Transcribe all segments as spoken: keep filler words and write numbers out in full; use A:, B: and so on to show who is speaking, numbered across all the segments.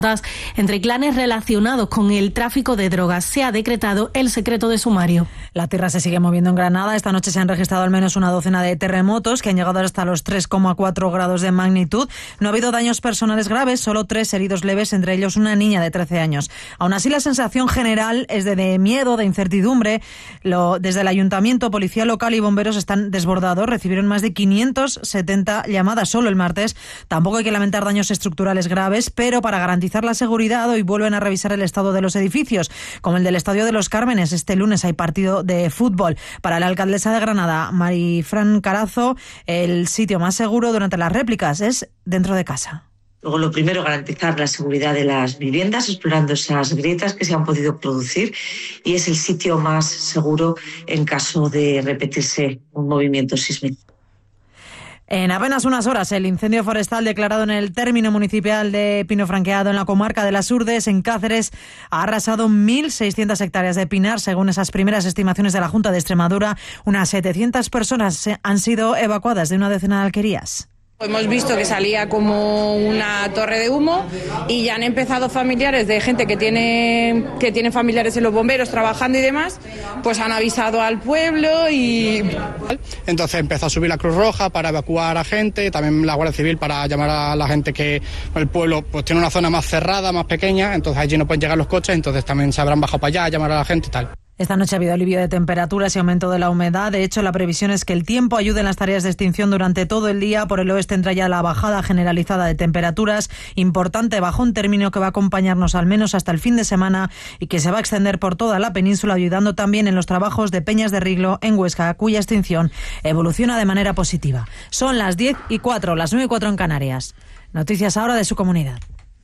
A: entre clanes relacionados con el tráfico de drogas. Se ha decretado el secreto de sumario.
B: La tierra se sigue moviendo en Granada. Esta noche se han registrado al menos una docena de terremotos que han llegado hasta los tres coma cuatro grados de magnitud. No ha habido daños personales graves, solo tres heridos leves, entre ellos una niña de trece años. Aún así, la sensación general es de, de miedo, de incertidumbre. Lo, desde el Ayuntamiento, Policía Local y bomberos están desbordados. Recibieron más de quinientas setenta llamadas solo el martes. Tampoco hay que lamentar daños estructurales graves, pero para garantizar la seguridad, hoy vuelven a revisar el estado de los edificios, como el del Estadio de los Cármenes. Este lunes hay partido de fútbol. Para la alcaldesa de Granada, Marifran Carazo, el sitio más seguro durante las réplicas es dentro de casa.
C: Luego, lo primero, garantizar la seguridad de las viviendas, explorando esas grietas que se han podido producir, y es el sitio más seguro en caso de repetirse un movimiento sísmico.
B: En apenas unas horas, el incendio forestal declarado en el término municipal de Pino Franqueado, en la comarca de Las Urdes, en Cáceres, ha arrasado mil seiscientas hectáreas de pinar. Según esas primeras estimaciones de la Junta de Extremadura, unas setecientas personas han sido evacuadas de una decena de alquerías.
D: Hemos visto que salía como una torre de humo y ya han empezado familiares de gente que tiene, que tiene familiares en los bomberos trabajando y demás, pues han avisado al pueblo y...
E: Entonces empezó a subir la Cruz Roja para evacuar a gente, también la Guardia Civil para llamar a la gente que el pueblo pues tiene una zona más cerrada, más pequeña, entonces allí no pueden llegar los coches, entonces también se habrán bajado para allá a llamar a la gente y tal.
B: Esta noche ha habido alivio de temperaturas y aumento de la humedad. De hecho, la previsión es que el tiempo ayude en las tareas de extinción durante todo el día. Por el oeste entra ya la bajada generalizada de temperaturas. Importante bajón término que va a acompañarnos al menos hasta el fin de semana y que se va a extender por toda la península, ayudando también en los trabajos de Peñas de Riglo en Huesca, cuya extinción evoluciona de manera positiva. Son las diez y cuatro, las nueve y cuatro en Canarias. Noticias ahora de su comunidad.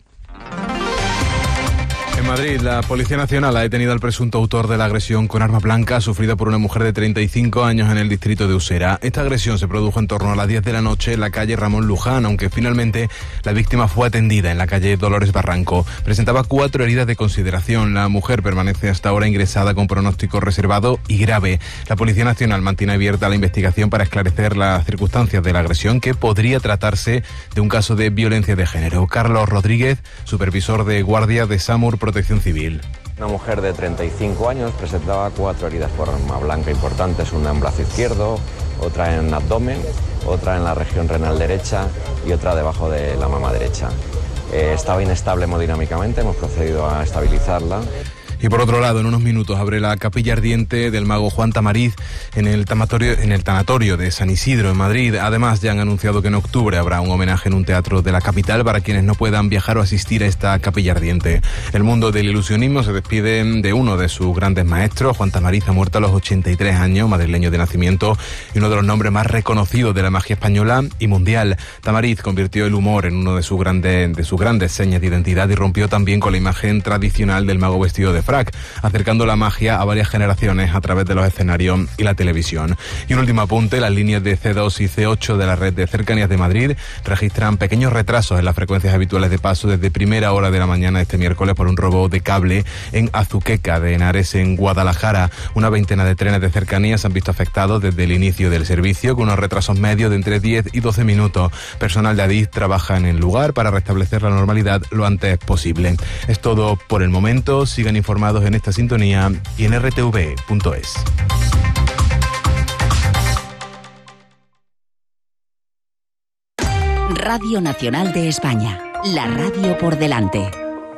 F: En Madrid, la Policía Nacional ha detenido al presunto autor de la agresión con arma blanca sufrida por una mujer de treinta y cinco años en el distrito de Usera. Esta agresión se produjo en torno a las diez de la noche en la calle Ramón Luján, aunque finalmente la víctima fue atendida en la calle Dolores Barranco. Presentaba cuatro heridas de consideración. La mujer permanece hasta ahora ingresada con pronóstico reservado y grave. La Policía Nacional mantiene abierta la investigación para esclarecer las circunstancias de la agresión, que podría tratarse de un caso de violencia de género. Carlos Rodríguez, supervisor de guardia de SAMUR Protección Civil.
G: Una mujer de treinta y cinco años presentaba cuatro heridas por arma blanca importantes, una en brazo izquierdo, otra en abdomen, otra en la región renal derecha y otra debajo de la mama derecha. Eh, estaba inestable hemodinámicamente, hemos procedido a estabilizarla.
F: Y por otro lado, en unos minutos abre la capilla ardiente del mago Juan Tamariz en el tanatorio, en el tanatorio de San Isidro, en Madrid. Además, ya han anunciado que en octubre habrá un homenaje en un teatro de la capital para quienes no puedan viajar o asistir a esta capilla ardiente. El mundo del ilusionismo se despide de uno de sus grandes maestros. Juan Tamariz ha muerto a los ochenta y tres años, madrileño de nacimiento y uno de los nombres más reconocidos de la magia española y mundial. Tamariz convirtió el humor en uno de sus grandes, de sus grandes señas de identidad y rompió también con la imagen tradicional del mago vestido de frac, acercando la magia a varias generaciones a través de los escenarios y la televisión. Y un último apunte, las líneas de C dos y C ocho de la red de cercanías de Madrid registran pequeños retrasos en las frecuencias habituales de paso desde primera hora de la mañana de este miércoles por un robo de cable en Azuqueca de Henares, en Guadalajara. Una veintena de trenes de cercanías se han visto afectados desde el inicio del servicio, con unos retrasos medios de entre diez y doce minutos. Personal de Adif trabaja en el lugar para restablecer la normalidad lo antes posible. Es todo por el momento. Sigan informados en esta sintonía y en r t v punto es.
H: Radio Nacional de España, la radio por delante.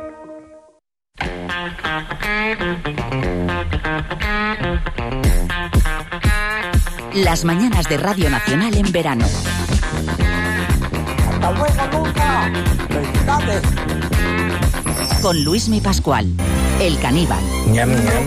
H: Las mañanas de Radio Nacional en verano.
I: ¡Hasta luego, Luca! ¡Felicidades!
H: Con Luismi Pascual, el caníbal.
I: Ñam, ñam.